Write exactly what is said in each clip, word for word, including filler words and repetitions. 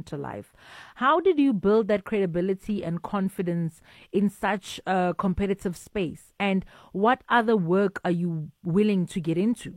to life. How did you build that credibility and confidence in such a competitive space? And what other work are you willing to get into?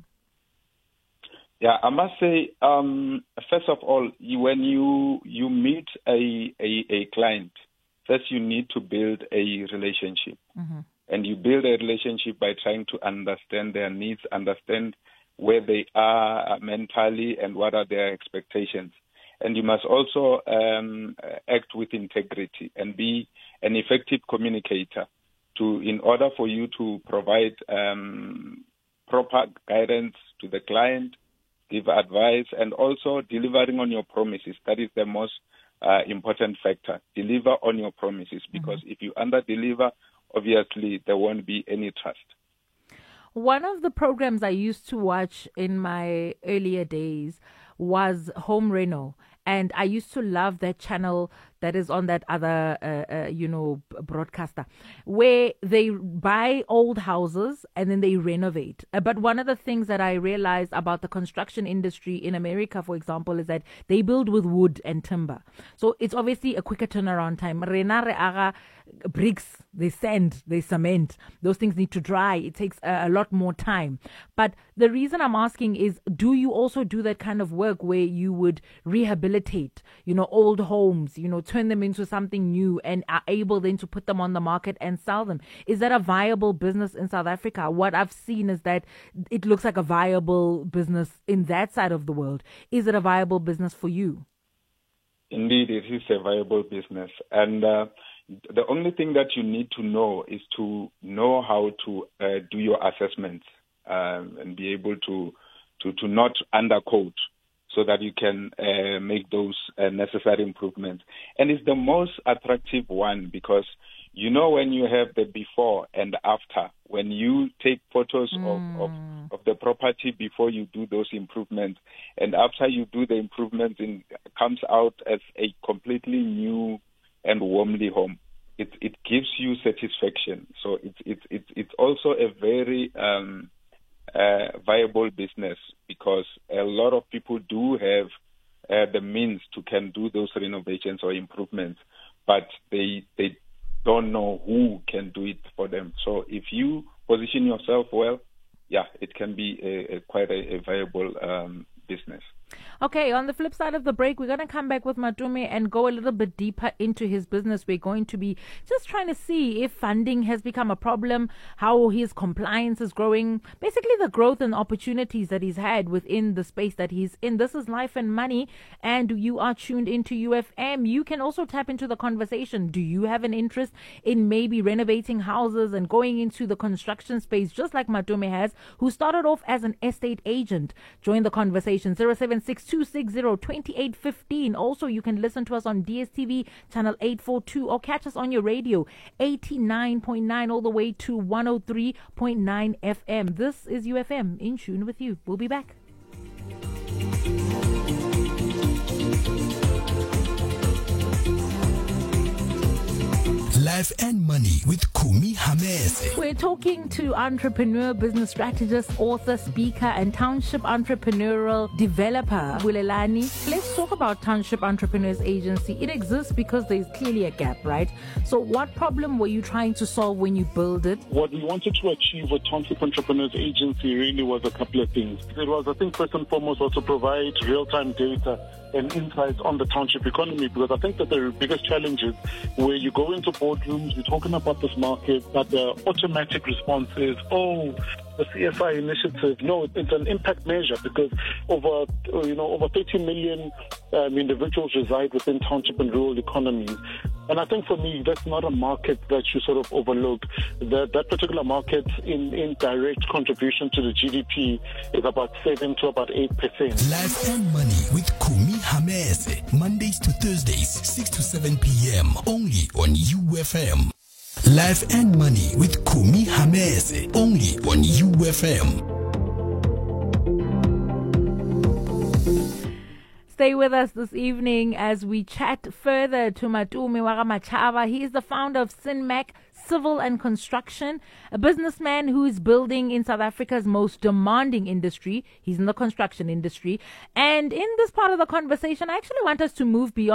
Yeah, I must say, um, first of all, you, when you you meet a, a, a client, first you need to build a relationship. Mm-hmm. And you build a relationship by trying to understand their needs, understand where they are mentally and what are their expectations. And you must also um, act with integrity and be an effective communicator to, in order for you to provide um, proper guidance to the client, give advice, and also delivering on your promises. That is the most uh, important factor. Deliver on your promises, because mm-hmm. if you under-deliver, obviously there won't be any trust. One of the programs I used to watch in my earlier days was Home Reno. And I used to love that channel that is on that other, uh, uh, you know, broadcaster, where they buy old houses and then they renovate. Uh, but one of the things that I realized about the construction industry in America, for example, is that they build with wood and timber. So it's obviously a quicker turnaround time. Rena re aga bricks, they sand, they cement. Those things need to dry. It takes a, a lot more time. But the reason I'm asking is, do you also do that kind of work where you would rehabilitate, you know, old homes, you know, turn them into something new and are able then to put them on the market and sell them? Is that a viable business in South Africa? What I've seen is that it looks like a viable business in that side of the world. Is it a viable business for you? Indeed, it is a viable business. And uh, the only thing that you need to know is to know how to uh, do your assessments um, and be able to, to, to not undercode, so that you can uh, make those uh, necessary improvements. And it's the most attractive one, because you know when you have the before and after, when you take photos mm. of, of, of the property before you do those improvements, and after you do the improvements, it comes out as a completely new and warmly home. It it gives you satisfaction. So it's it's it's it's also a very um, uh, viable business, because a lot of people do have uh, the means to can do those renovations or improvements, but they they don't know who can do it for them. So if you position yourself well, yeah, it can be a, a quite a, a viable um, business. Okay, on the flip side of the break, we're going to come back with Matume and go a little bit deeper into his business. We're going to be just trying to see if funding has become a problem, how his compliance is growing, basically the growth and opportunities that he's had within the space that he's in. This is Life and Money, and you are tuned into U F M. You can also tap into the conversation. Do you have an interest in maybe renovating houses and going into the construction space, just like Matume has, who started off as an estate agent? Join the conversation. zero seven six two six zero two eight one five. Also, you can listen to us on D S T V channel eight forty-two or catch us on your radio eighty-nine point nine all the way to one oh three point nine F M. This is U F M, in tune with you. We'll be back. Life and Money with Kumi Hamese. We're talking to entrepreneur, business strategist, author, speaker, and township entrepreneurial developer, Bulelani. Let's talk about Township Entrepreneurs Agency. It exists because there's clearly a gap, right? So what problem were you trying to solve when you build it? What we wanted to achieve with Township Entrepreneurs Agency really was a couple of things. It was, I think, first and foremost, was to provide real-time data and insights on the township economy, because I think that the biggest challenge is where you go into boardrooms, you're talking about this market, but the automatic response is, oh, the C S I initiative. No, it's an impact measure, because over, you know, over thirty million um, individuals reside within township and rural economies. And I think for me, that's not a market that you sort of overlook. That that particular market in, in direct contribution to the G D P is about seven to about eight percent. Life and Money with Kumi Hamese, Mondays to Thursdays, six to seven p.m. only on U F M. Life and Money with Kumi Hamese, only on U F M. Stay with us this evening as we chat further to Matume Wagamachava. He is the founder of Sinmac Civil and Construction, a businessman who is building in South Africa's most demanding industry. He's in the construction industry. And in this part of the conversation, I actually want us to move beyond